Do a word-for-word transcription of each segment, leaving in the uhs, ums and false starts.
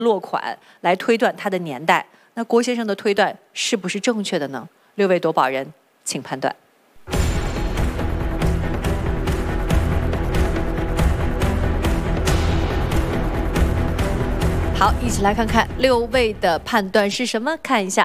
落款来推断它的年代。那郭先生的推断是不是正确的呢？六位夺宝人，请判断。好，一起来看看六位的判断是什么，看一下。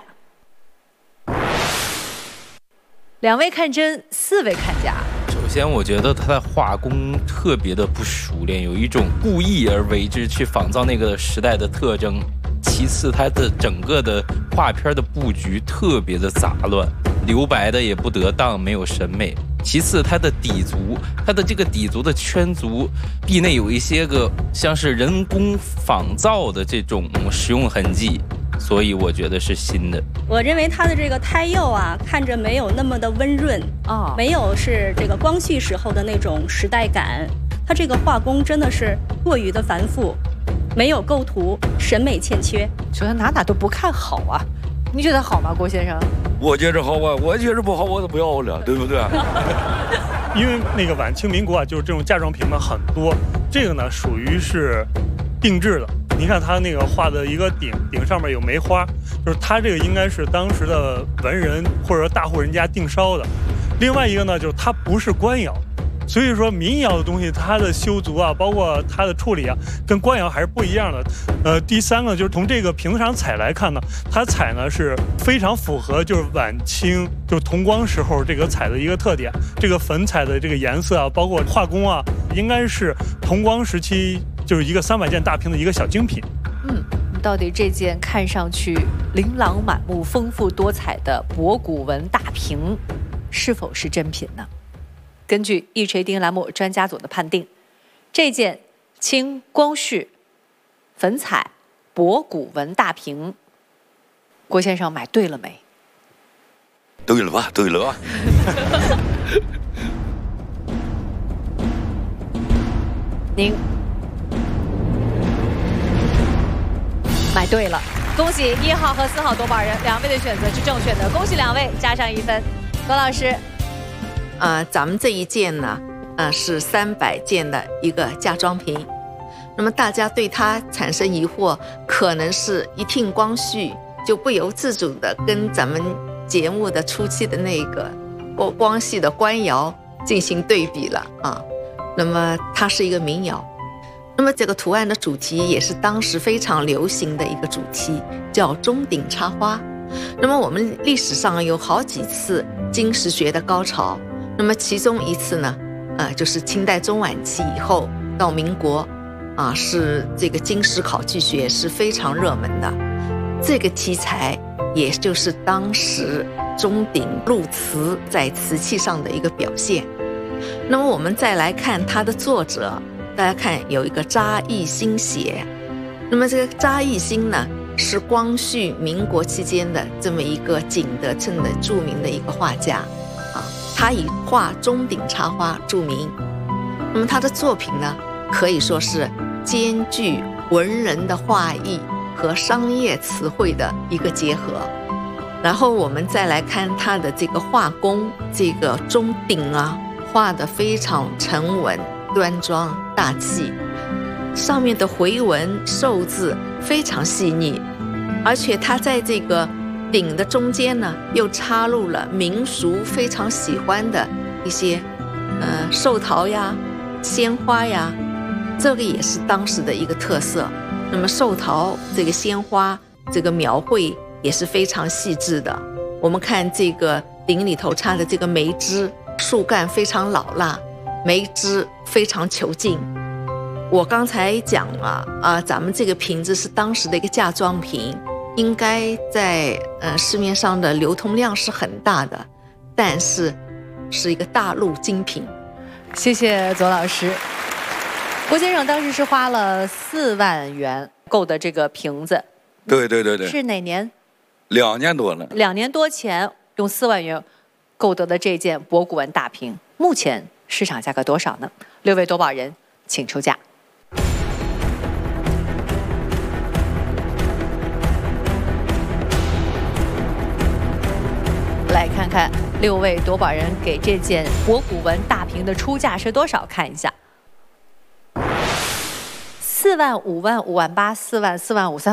两位看真，四位看假。 首先，我觉得他的画工特别的不熟练，有一种故意而为之去仿造那个时代的特征。其次，他的整个的画片的布局特别的杂乱，留白的也不得当，没有审美。其次，它的底足，它的这个底足的圈足壁内有一些个像是人工仿造的这种使用痕迹，所以我觉得是新的。 我认为它的这个胎釉啊，看着没有那么的温润啊、哦，没有是这个光绪时候的那种时代感。它这个画工真的是过于的繁复，没有构图，审美欠缺， 觉得哪哪都不看好啊。你觉得好吗，郭先生？ 我觉着好啊，我觉着不好，我就不要了，对不对？ 因为那个晚清民国啊，就是这种嫁妆品呢很多，这个呢属于是定制的。你看它那个画的一个顶，顶上面有梅花，就是它这个应该是当时的文人或者说大户人家定烧的。另外一个呢，就是它不是官窑。所以说民窑的东西，它的修足啊，包括它的处理啊，跟官窑还是不一样的。呃，第三个就是从这个瓶子上彩来看呢，它彩呢是非常符合就是晚清就是同光时候这个彩的一个特点。这个粉彩的这个颜色啊，包括画工啊，应该是同光时期就是一个三百件大瓶的一个小精品。 嗯，到底这件看上去琳琅满目、丰富多彩的博古文大瓶，是否是真品呢？根据一锤定栏目专家组的判定，这件清光绪粉彩博古文大瓶，郭先生买对了没？ 对了吧，对了吧。 您买对了，恭喜一号和四号夺宝人，两位的选择是正确的，恭喜两位，加上一分。罗老师。 呃，咱们这一件呢，呃，是三百件的一个嫁妆瓶。那么大家对它产生疑惑，可能是一听光绪就不由自主的跟咱们节目的初期的那个光光绪的官窑进行对比了啊。那么它是一个民窑，那么这个图案的主题也是当时非常流行的一个主题，叫钟鼎插花。那么我们历史上有好几次金石学的高潮。那么其中一次呢，呃，就是清代中晚期以后到民国，啊，是这个金石考据学是非常热门的。这个题材也就是当时钟鼎入瓷在瓷器上的一个表现。那么我们再来看它的作者，大家看有一个查义兴写。那么这个查义兴呢，是光绪民国期间的这么一个景德镇的著名的一个画家。他以画钟鼎插花著名，那么他的作品呢，可以说是兼具文人的画意和商业词汇的一个结合。然后我们再来看他的这个画工，这个钟鼎啊，画得非常沉稳、端庄、大气，上面的回纹、寿字非常细腻，而且他在这个鼎的中间呢，又插入了民俗非常喜欢的一些，呃，寿桃呀、鲜花呀，这个也是当时的一个特色。那么寿桃这个鲜花，这个描绘也是非常细致的。我们看这个鼎里头插的这个梅枝，树干非常老辣，梅枝非常遒劲。我刚才讲了啊，咱们这个瓶子是当时的一个嫁妆瓶。应该在呃市面上的流通量是很大的，但是是一个大陆精品。 谢谢左老师。郭先生当时是花了四万元购的这个瓶子。 对对对对。 是哪年？ 两年多了。 两年多前用四万元购得的这件博古文大瓶，目前市场价格多少呢？六位夺宝人，请出价。来看看六位夺宝人给这件博古文大瓶的出价是多少？看一下，四万、五万、五万八、四万、四万五、三